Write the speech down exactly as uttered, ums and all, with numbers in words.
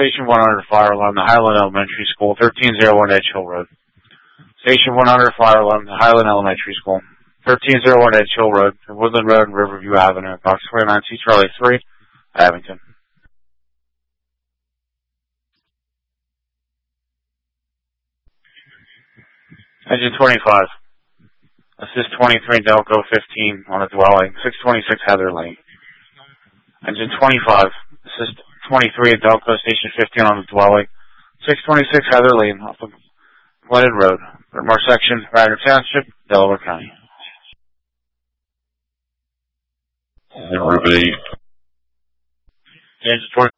Station one hundred Fire Alarm to Highland Elementary School, thirteen oh one Edge Hill Road. Station one hundred Fire Alarm to Highland Elementary School, thirteen oh one Edge Hill Road, Woodland Road and Riverview Avenue, box twenty-nine C Charlie three, Abington. Engine twenty-five. Assist twenty-three Delco fifteen on a dwelling, six twenty-six Heather Lane. Engine twenty-five. Assist twenty-three at Delco Station fifteen on a dwelling, six twenty-six Heather Lane off of Glennon Road, Whitmore Section, Radnor Township, Delaware County. And Ruby. Engine twenty-five.